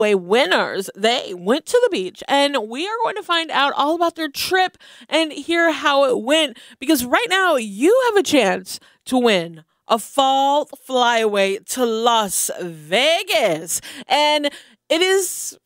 winners. They went to the beach, and we are going to find out all about their trip and hear how it went, because right now you have a chance to win a fall flyaway to Las Vegas. And it is